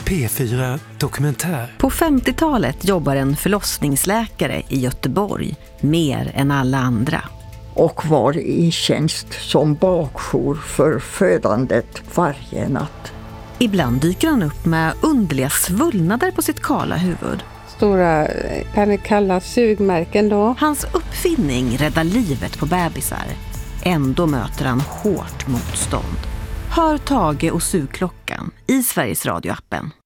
P4 Dokumentär. På 50-talet jobbar en förlossningsläkare i Göteborg mer än alla andra. Och var i tjänst som bakjour för födandet varje natt. Ibland dyker han upp med underliga svullnader på sitt kala huvud. Stora, kan det kallas sugmärken då? Hans uppfinning räddar livet på bebisar. Ändå möter han hårt motstånd. Hör Tage och sugklockan i Sveriges Radio-appen.